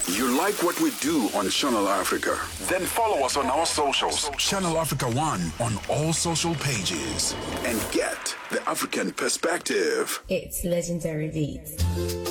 You like what we do on Channel Africa? Then follow us on our socials. Channel Africa 1 on all social pages. And get the African perspective. It's Legendary Beats.